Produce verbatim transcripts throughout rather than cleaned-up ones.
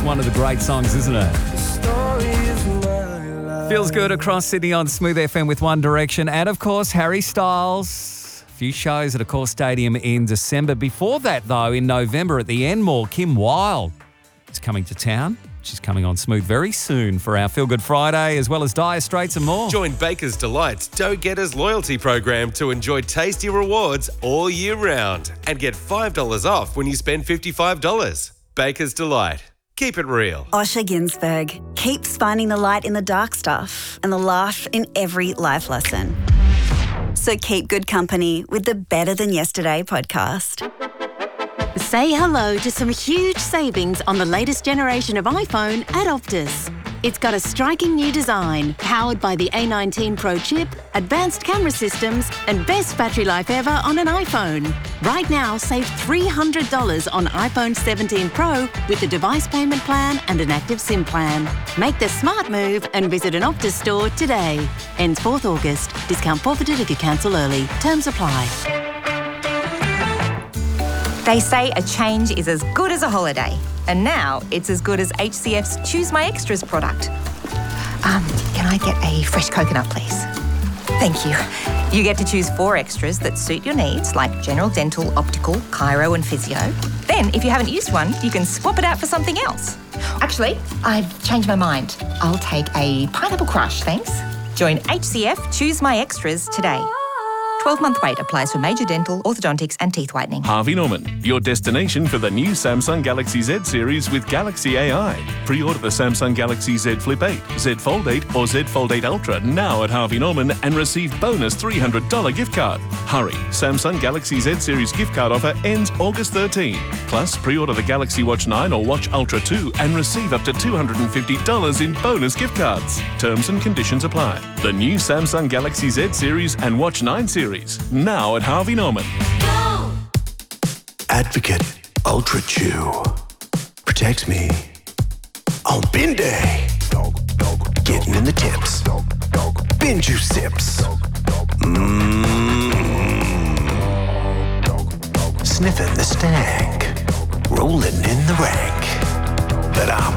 one of the great songs, isn't it? Feels good across Sydney on Smooth F M with One Direction. And, of course, Harry Styles. A few shows at Accor Stadium in December. Before that, though, in November at the Enmore, Kim Wilde is coming to town. She's coming on Smooth very soon for our Feel Good Friday, as well as Dire Straits and more. Join Baker's Delight's Dough Getters loyalty program to enjoy tasty rewards all year round and get five dollars off when you spend fifty-five dollars. Baker's Delight. Keep it real. Osher Ginsberg keeps finding the light in the dark stuff and the laugh in every life lesson. So keep good company with the Better Than Yesterday podcast. Say hello to some huge savings on the latest generation of iPhone at Optus. It's got a striking new design, powered by the A nineteen Pro chip, advanced camera systems, and best battery life ever on an iPhone. Right now, save three hundred dollars on iPhone seventeen Pro with a device payment plan and an active SIM plan. Make the smart move and visit an Optus store today. Ends fourth August. Discount forfeited if you cancel early. Terms apply. They say a change is as good as a holiday. And now it's as good as H C F's Choose My Extras product. Um, can I get a fresh coconut, please? Thank you. You get to choose four extras that suit your needs, like general dental, optical, chiro and physio. Then, if you haven't used one, you can swap it out for something else. Actually, I've changed my mind. I'll take a pineapple crush, thanks. Join H C F Choose My Extras today. twelve-month wait applies for major dental, orthodontics and teeth whitening. Harvey Norman, your destination for the new Samsung Galaxy Z series with Galaxy A I. Pre-order the Samsung Galaxy Z Flip eight, Z Fold eight or Z Fold eight Ultra now at Harvey Norman and receive bonus three hundred dollars gift card. Hurry, Samsung Galaxy Z series gift card offer ends August thirteenth. Plus, pre-order the Galaxy Watch nine or Watch Ultra two and receive up to two hundred fifty dollars in bonus gift cards. Terms and conditions apply. The new Samsung Galaxy Z series and Watch nine series. Now at Harvey Norman. Go! Advocate Ultra Chew protects me on bin day. Getting in the tips. Bin juice sips. Mmm. Sniffing the stank. Rolling in the rank. But I'm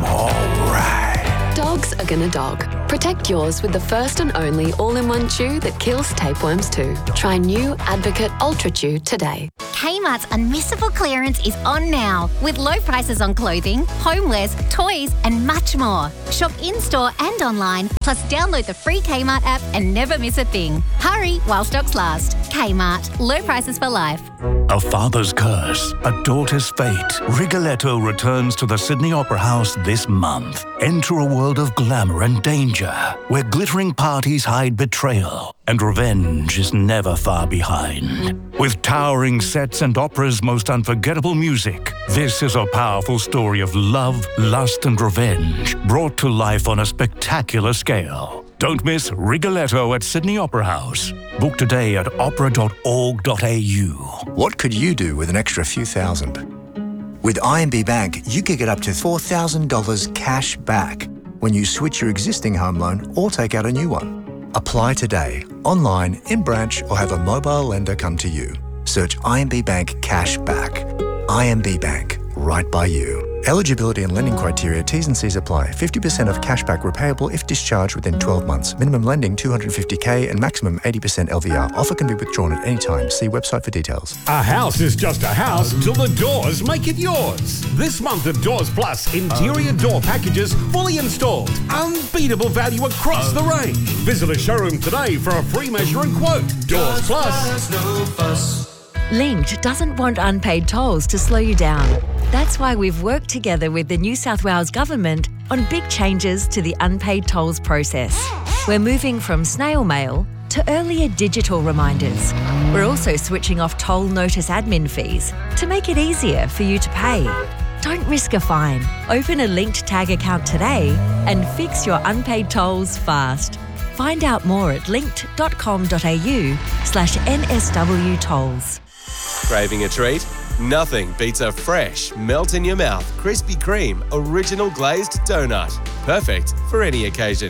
alright. Dogs are gonna dog. Protect yours with the first and only all-in-one chew that kills tapeworms too. Try new Advocate Ultra Chew today. Kmart's Unmissable Clearance is on now, with low prices on clothing, homewares, toys and much more. Shop in-store and online, plus download the free Kmart app and never miss a thing. Hurry while stocks last. Kmart, low prices for life. A father's curse, a daughter's fate. Rigoletto returns to the Sydney Opera House this month. Enter a world of glamour and danger, where glittering parties hide betrayal, and revenge is never far behind. With towering sets and opera's most unforgettable music, this is a powerful story of love, lust, and revenge, brought to life on a spectacular scale. Don't miss Rigoletto at Sydney Opera House. Book today at opera dot org dot a u. What could you do with an extra few thousand? With I M B Bank, you could get up to four thousand dollars cash back when you switch your existing home loan or take out a new one. Apply today, online, in branch, or have a mobile lender come to you. Search I M B Bank Cash Back. I M B Bank, right by you. Eligibility and lending criteria, T's and C's apply. fifty percent of cashback repayable if discharged within twelve months. Minimum lending two hundred fifty thousand and maximum eighty percent L V R. Offer can be withdrawn at any time. See website for details. A house is just a house till the doors make it yours. This month at Doors Plus, interior door packages fully installed. Unbeatable value across the range. Visit a showroom today for a free measure and quote. Doors Plus. No fuss. Linkt doesn't want unpaid tolls to slow you down. That's why we've worked together with the New South Wales Government on big changes to the unpaid tolls process. We're moving from snail mail to earlier digital reminders. We're also switching off toll notice admin fees to make it easier for you to pay. Don't risk a fine. Open a Linkt Tag account today and fix your unpaid tolls fast. Find out more at linkt dot com dot a u slash N S W tolls. Craving a treat? Nothing beats a fresh, melt-in-your-mouth Krispy Kreme original glazed donut. Perfect for any occasion.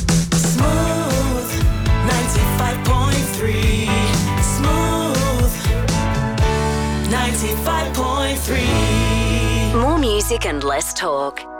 Smooth ninety-five point three. Smooth ninety-five point three. More music and less talk.